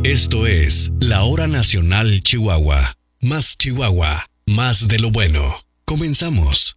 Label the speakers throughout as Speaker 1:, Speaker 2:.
Speaker 1: Esto es La Hora Nacional Chihuahua. Más Chihuahua, más de lo bueno. Comenzamos.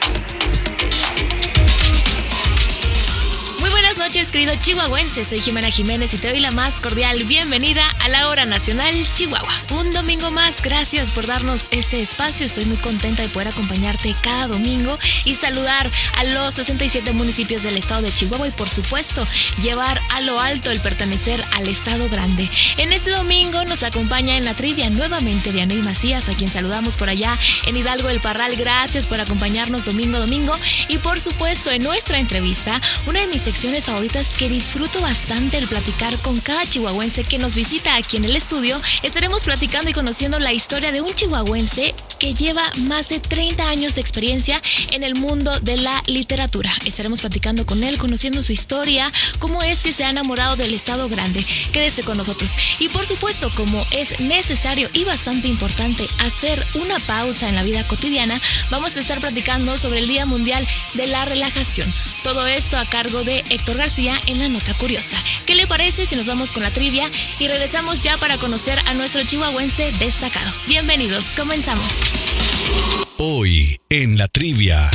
Speaker 2: Buenas noches, querido chihuahuense. Soy Jimena Jiménez y te doy la más cordial bienvenida a la Hora Nacional Chihuahua. Un domingo más, gracias por darnos este espacio. Estoy muy contenta de poder acompañarte cada domingo y saludar a los 67 municipios del estado de Chihuahua y, por supuesto, llevar a lo alto el pertenecer al estado grande. En este domingo nos acompaña en la trivia nuevamente Vianey Macías, a quien saludamos por allá en Hidalgo del Parral. Gracias por acompañarnos domingo. Y, por supuesto, en nuestra entrevista, una de mis secciones favoritas que disfruto bastante el platicar con cada chihuahuense que nos visita aquí en el estudio. Estaremos platicando y conociendo la historia de un chihuahuense que lleva más de 30 años de experiencia en el mundo de la literatura. Estaremos platicando con él, conociendo su historia, cómo es que se ha enamorado del estado grande. Quédese con nosotros. Y por supuesto, como es necesario y bastante importante hacer una pausa en la vida cotidiana, vamos a estar platicando sobre el Día Mundial de la Relajación. Todo esto a cargo de Héctor García en la Nota Curiosa. ¿Qué le parece si nos vamos con la trivia y regresamos ya para conocer a nuestro chihuahuense destacado? Bienvenidos, comenzamos.
Speaker 1: Hoy en la trivia.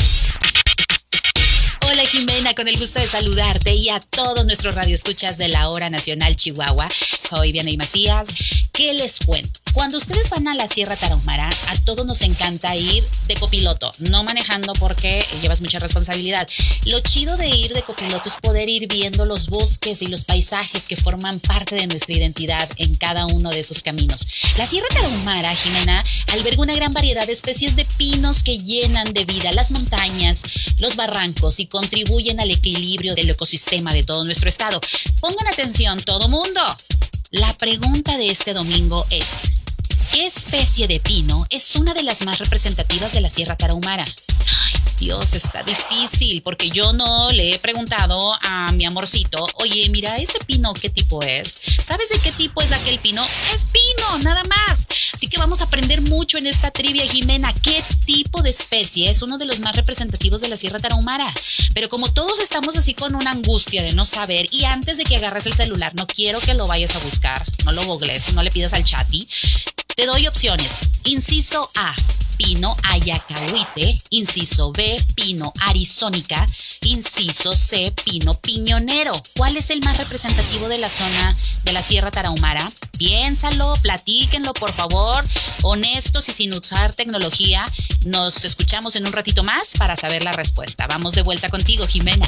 Speaker 3: Hola Jimena, con el gusto de saludarte y a todos nuestros radioescuchas de la Hora Nacional Chihuahua. Soy Vianey Macías. ¿Qué les cuento? Cuando ustedes van a la Sierra Tarahumara, a todos nos encanta ir de copiloto, no manejando porque llevas mucha responsabilidad. Lo chido de ir de copiloto es poder ir viendo los bosques y los paisajes que forman parte de nuestra identidad en cada uno de esos caminos. La Sierra Tarahumara, Jimena, alberga una gran variedad de especies de pinos que llenan de vida las montañas, los barrancos y contribuyen al equilibrio del ecosistema de todo nuestro estado. Pongan atención, todo mundo. La pregunta de este domingo es: ¿qué especie de pino es una de las más representativas de la Sierra Tarahumara? Ay, Dios, está difícil porque yo no le he preguntado a mi amorcito, oye, mira, ese pino, ¿qué tipo es? ¿Sabes de qué tipo es aquel pino? Es pino, nada más. Así que vamos a aprender mucho en esta trivia, Jimena. ¿Qué tipo de especie es uno de los más representativos de la Sierra Tarahumara? Pero como todos estamos así con una angustia de no saber, y antes de que agarres el celular, no quiero que lo vayas a buscar, no lo googles, no le pidas al chati. Te doy opciones. Inciso A, pino ayacahuite. Inciso B, pino arizónica. Inciso C, pino piñonero. ¿Cuál es el más representativo de la zona de la Sierra Tarahumara? Piénsalo, platíquenlo, por favor. Honestos y sin usar tecnología. Nos escuchamos en un ratito más para saber la respuesta. Vamos de vuelta contigo, Jimena.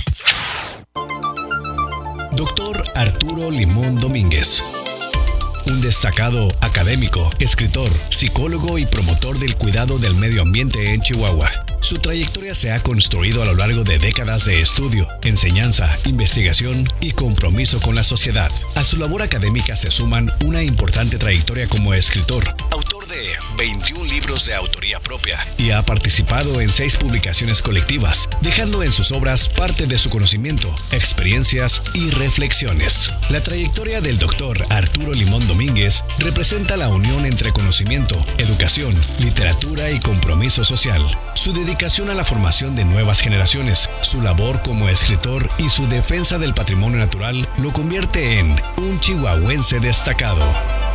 Speaker 1: Doctor Arturo Limón Domínguez. Un destacado académico, escritor, psicólogo y promotor del cuidado del medio ambiente en Chihuahua. Su trayectoria se ha construido a lo largo de décadas de estudio, enseñanza, investigación y compromiso con la sociedad. A su labor académica se suman una importante trayectoria como escritor, autor de 21 libros de autoría propia y ha participado en 6 publicaciones colectivas, dejando en sus obras parte de su conocimiento, experiencias y reflexiones. La trayectoria del doctor Arturo Limón Domínguez representa la unión entre conocimiento, educación, literatura y compromiso social. Su dedicación a la formación de nuevas generaciones, su labor como escritor y su defensa del patrimonio natural lo convierte en un chihuahuense destacado.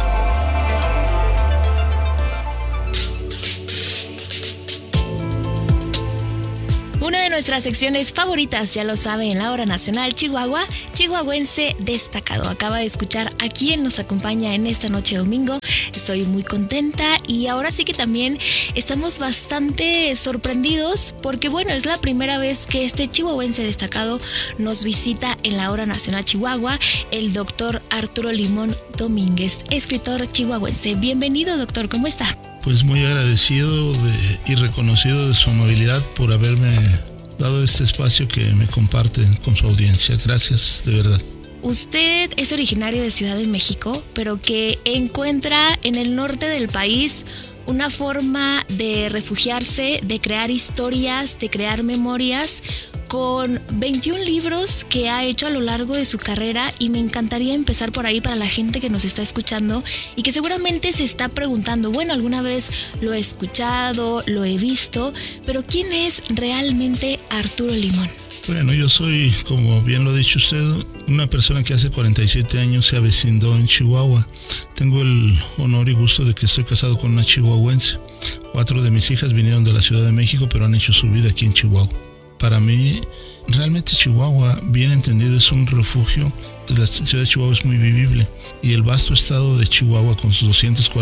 Speaker 2: Una de nuestras secciones favoritas, ya lo sabe, en la Hora Nacional Chihuahua, chihuahuense destacado. Acaba de escuchar a quien nos acompaña en esta noche de domingo. Estoy muy contenta y ahora sí que también estamos bastante sorprendidos porque, bueno, es la primera vez que este chihuahuense destacado nos visita en la Hora Nacional Chihuahua, el doctor Arturo Limón Domínguez, escritor chihuahuense. Bienvenido, doctor, ¿cómo está?
Speaker 4: Pues muy agradecido y reconocido de su amabilidad por haberme dado este espacio que me comparten con su audiencia. Gracias, de verdad.
Speaker 2: Usted es originario de Ciudad de México, pero que encuentra en el norte del país una forma de refugiarse, de crear historias, de crear memorias, con 21 libros que ha hecho a lo largo de su carrera, y me encantaría empezar por ahí para la gente que nos está escuchando y que seguramente se está preguntando, bueno, alguna vez lo he escuchado, lo he visto, pero ¿quién es realmente Arturo Limón?
Speaker 4: Bueno, yo soy, como bien lo ha dicho usted, una persona que hace 47 años se avecindó en Chihuahua. Tengo el honor y gusto de que estoy casado con una chihuahuense. 4 de mis hijas vinieron de la Ciudad de México, pero han hecho su vida aquí en Chihuahua. Para mí, realmente Chihuahua, bien entendido, es un refugio. La ciudad de Chihuahua es muy vivible y el vasto estado de Chihuahua con sus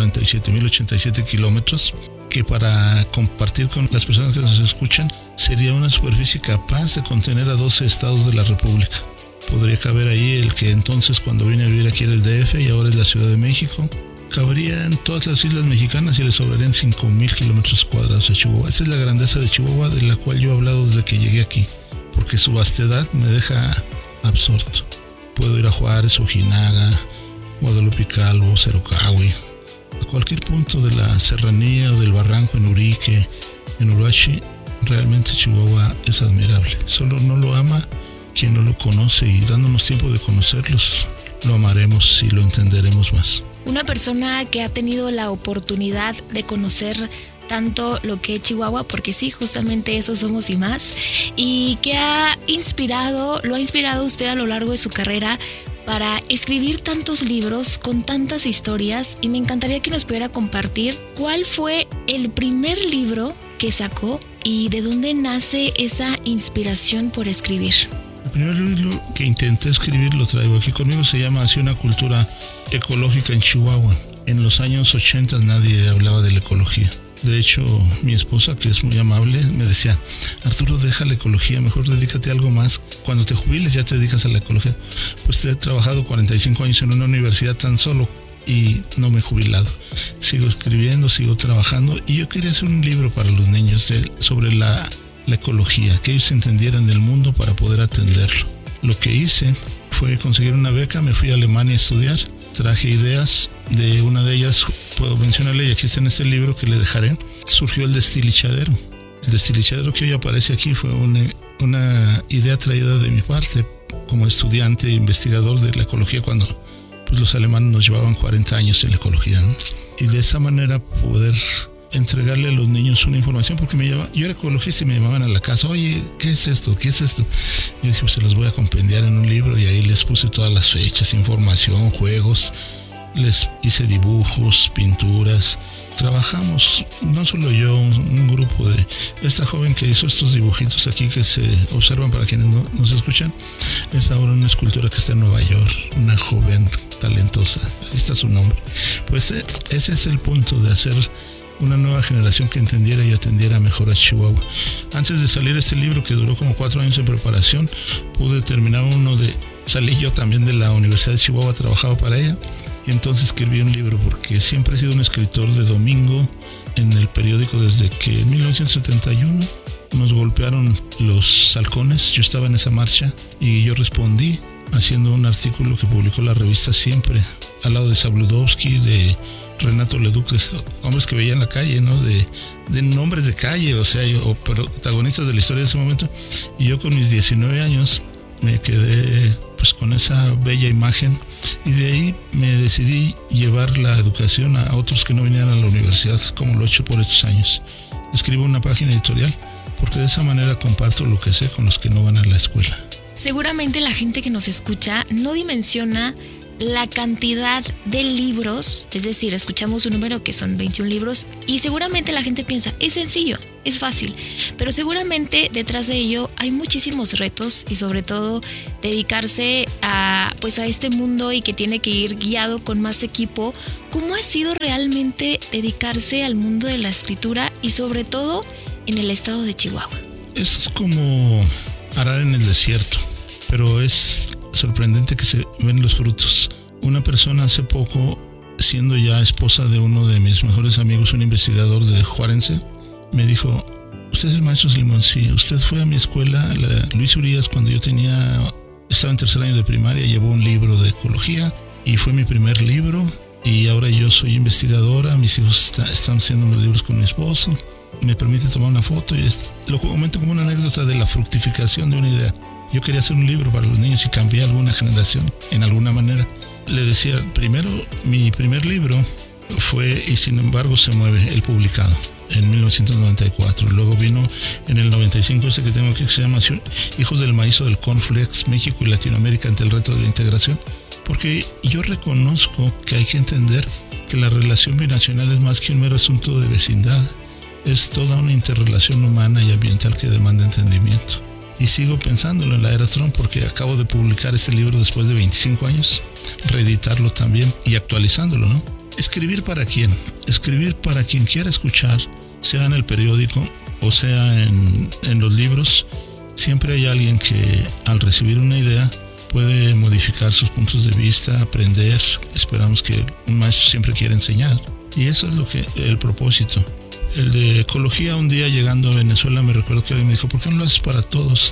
Speaker 4: 247.087 kilómetros, que para compartir con las personas que nos escuchan, sería una superficie capaz de contener a 12 estados de la República. Podría caber ahí el que entonces cuando vine a vivir aquí era el DF y ahora es la Ciudad de México. Cabría en todas las islas mexicanas y le sobrarían 5,000 kilómetros cuadrados a Chihuahua. Esta es la grandeza de Chihuahua, de la cual yo he hablado desde que llegué aquí, porque su vastedad me deja absorto. Puedo ir a Juárez, Ojinaga, Guadalupe Calvo, Cerocahui, a cualquier punto de la serranía o del barranco, en Urique, en Uruachi. Realmente Chihuahua es admirable. Solo no lo ama quien no lo conoce, y dándonos tiempo de conocerlos, lo amaremos y lo entenderemos más.
Speaker 2: Una persona que ha tenido la oportunidad de conocer tanto lo que es Chihuahua, porque sí, justamente eso somos y más, y que lo ha inspirado usted a lo largo de su carrera para escribir tantos libros con tantas historias, y me encantaría que nos pudiera compartir cuál fue el primer libro que sacó y de dónde nace esa inspiración por escribir.
Speaker 4: El primer libro que intenté escribir lo traigo aquí conmigo, se llama Así una cultura ecológica en Chihuahua. En los años 80 nadie hablaba de la ecología. De hecho, mi esposa, que es muy amable, me decía: Arturo, deja la ecología, mejor dedícate a algo más. Cuando te jubiles ya te dedicas a la ecología. Pues he trabajado 45 años en una universidad tan solo y no me he jubilado. Sigo escribiendo, sigo trabajando, y yo quería hacer un libro para los niños sobre la ecología, que ellos entendieran el mundo para poder atenderlo. Lo que hice fue conseguir una beca, me fui a Alemania a estudiar, traje ideas. De una de ellas puedo mencionarle, y existe en este libro que le dejaré. Surgió el destilichadero. El destilichadero que hoy aparece aquí fue una idea traída de mi parte como estudiante e investigador de la ecología, cuando pues, los alemanes nos llevaban 40 años en la ecología, ¿no? Y de esa manera poder entregarle a los niños una información, porque yo era ecologista y me llamaban a la casa: oye, ¿qué es esto? ¿Qué es esto? Yo dije, pues se los voy a compendiar en un libro, y ahí les puse todas las fechas, información, juegos, les hice dibujos, pinturas. Trabajamos, no solo yo, un grupo de esta joven que hizo estos dibujitos aquí que se observan para quienes no nos escuchan. Es ahora una escultora que está en Nueva York, una joven talentosa, ahí está su nombre. Pues ese es el punto, de hacer una nueva generación que entendiera y atendiera mejor a Chihuahua. Antes de salir este libro, que duró como 4 años en preparación, pude terminar salí yo también de la Universidad de Chihuahua, trabajaba para ella, y entonces escribí un libro, porque siempre he sido un escritor de domingo en el periódico desde que en 1971 nos golpearon los halcones. Yo estaba en esa marcha y yo respondí haciendo un artículo que publicó la revista Siempre, al lado de Sabludowski, de Renato Leduc, de hombres que veía en la calle, ¿no? De nombres de calle, o sea, o protagonistas de la historia de ese momento. Y yo con mis 19 años me quedé pues con esa bella imagen, y de ahí me decidí llevar la educación a otros que no vinieran a la universidad, como lo he hecho por estos años. Escribo una página editorial, porque de esa manera comparto lo que sé con los que no van a la escuela.
Speaker 2: Seguramente la gente que nos escucha no dimensiona la cantidad de libros, es decir, escuchamos un número que son 21 libros, y seguramente la gente piensa, es sencillo, es fácil, pero seguramente detrás de ello hay muchísimos retos, y sobre todo dedicarse a este mundo, y que tiene que ir guiado con más equipo. ¿Cómo ha sido realmente dedicarse al mundo de la escritura, y sobre todo en el estado de Chihuahua?
Speaker 4: Es como arar en el desierto, pero es sorprendente que se ven los frutos. Una persona hace poco, siendo ya esposa de uno de mis mejores amigos, un investigador de Juarense, me dijo: usted es el maestro Slimón, sí, usted fue a mi escuela, la Luis Urias, cuando yo estaba en 3er año de primaria, llevó un libro de ecología y fue mi primer libro, y ahora yo soy investigadora, mis hijos están haciendo unos libros con mi esposo, me permite tomar una foto, y lo comento como una anécdota de la fructificación de una idea. Yo quería hacer un libro para los niños y cambié alguna generación en alguna manera. Le decía, primero, mi primer libro fue Y sin embargo se mueve, el publicado. en 1994. Luego vino en el 95 ese que tengo aquí, que se llama Hijos del Maíz o del Cornflakes, México y Latinoamérica ante el reto de la integración. Porque yo reconozco que hay que entender que la relación binacional es más que un mero asunto de vecindad. Es toda una interrelación humana y ambiental que demanda entendimiento. Y sigo pensándolo en la era Trump porque acabo de publicar este libro después de 25 años, reeditarlo también y actualizándolo, ¿no? ¿Escribir para quién? Escribir para quien quiera escuchar, sea en el periódico o sea en los libros. Siempre hay alguien que al recibir una idea puede modificar sus puntos de vista, aprender. Esperamos que un maestro siempre quiere enseñar. Y eso es lo que el propósito. El de ecología, un día llegando a Venezuela me recuerdo que alguien me dijo, ¿por qué no lo haces para todos?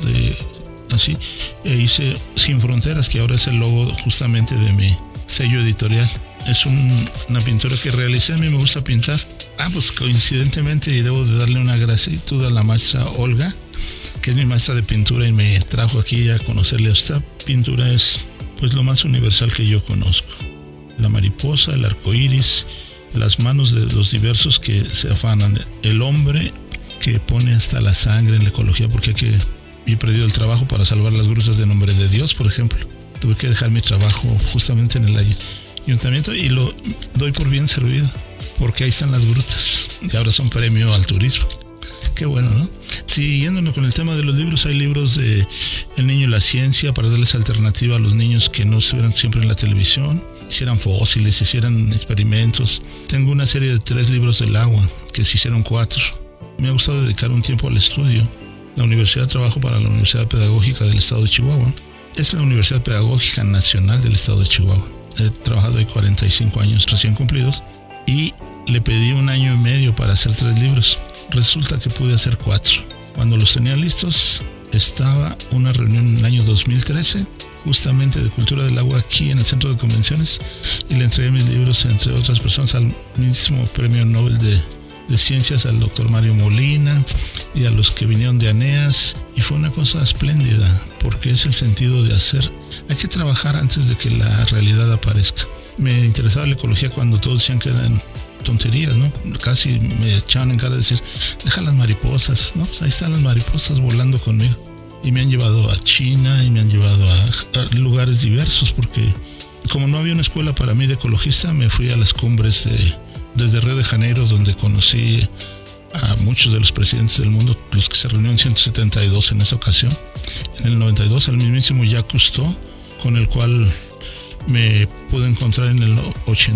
Speaker 4: Así, hice Sin Fronteras, que ahora es el logo justamente de mi sello editorial. Es una pintura que realicé, a mí me gusta pintar. Pues coincidentemente, y debo de darle una gratitud a la maestra Olga, que es mi maestra de pintura y me trajo aquí a conocerle. Esta pintura es pues lo más universal que yo conozco. La mariposa, el arco iris, las manos de los diversos que se afanan, el hombre que pone hasta la sangre en la ecología, porque he perdido el trabajo para salvar las grutas de Nombre de Dios, por ejemplo. Tuve que dejar mi trabajo justamente en el ayuntamiento y lo doy por bien servido, porque ahí están las grutas y ahora son premio al turismo. Qué bueno, ¿no? Siguiéndonos con el tema de los libros, hay libros de El Niño y la Ciencia para darles alternativa a los niños que no estuvieran siempre en la televisión, hicieran fósiles, hicieran experimentos. Tengo una serie de 3 libros del agua, que se hicieron 4. Me ha gustado dedicar un tiempo al estudio. La universidad trabajo para la Universidad Pedagógica del Estado de Chihuahua. Es la Universidad Pedagógica Nacional del Estado de Chihuahua. He trabajado ahí 45 años recién cumplidos y le pedí 1 año y medio para hacer 3 libros. Resulta que pude hacer 4. Cuando los tenía listos, estaba una reunión en el año 2013, justamente de Cultura del Agua aquí en el Centro de Convenciones, y le entregué mis libros, entre otras personas, al mismo Premio Nobel de Ciencias, al doctor Mario Molina, y a los que vinieron de ANEAS, y fue una cosa espléndida, porque es el sentido de hacer. Hay que trabajar antes de que la realidad aparezca. Me interesaba la ecología cuando todos decían que eran tonterías, ¿no? Casi me echaban en cara de decir, deja las mariposas, ¿no? Pues ahí están las mariposas volando conmigo. Y me han llevado a China y me han llevado a lugares diversos, porque como no había una escuela para mí de ecologista, me fui a las cumbres desde Río de Janeiro, donde conocí a muchos de los presidentes del mundo, los que se reunieron en 172 en esa ocasión. En el 92, al mismísimo Jacques Cousteau, con el cual me pude encontrar en el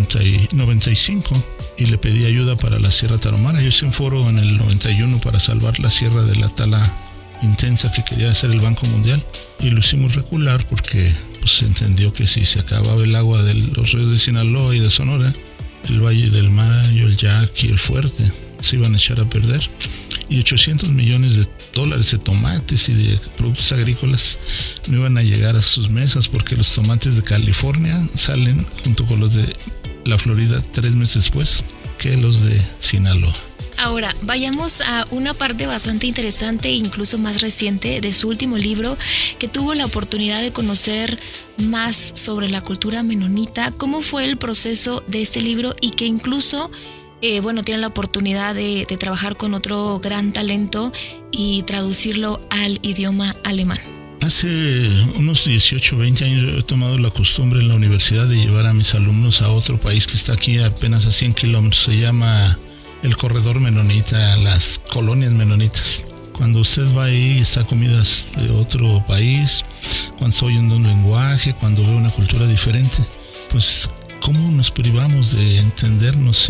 Speaker 4: 95 y le pedí ayuda para la Sierra Tarahumara. Yo hice un foro en el 91 para salvar la sierra de la tala intensa que quería hacer el Banco Mundial, y lo hicimos recular porque pues, se entendió que si se acababa el agua de los ríos de Sinaloa y de Sonora, el Valle del Mayo, el Yaqui, el Fuerte se iban a echar a perder, y $800 millones de tomates y de productos agrícolas no iban a llegar a sus mesas, porque los tomates de California salen junto con los de la Florida 3 meses después que los de Sinaloa.
Speaker 2: Ahora, vayamos a una parte bastante interesante e incluso más reciente de su último libro, que tuvo la oportunidad de conocer más sobre la cultura menonita. ¿Cómo fue el proceso de este libro? Y que incluso, tiene la oportunidad de trabajar con otro gran talento y traducirlo al idioma alemán.
Speaker 4: Hace unos 18 o 20 años he tomado la costumbre en la universidad de llevar a mis alumnos a otro país que está aquí apenas a 100 kilómetros. Se llama el Corredor Menonita, las colonias menonitas. Cuando usted va ahí, está comidas de otro país, cuando está oyendo un lenguaje, cuando ve una cultura diferente, pues ¿cómo nos privamos de entendernos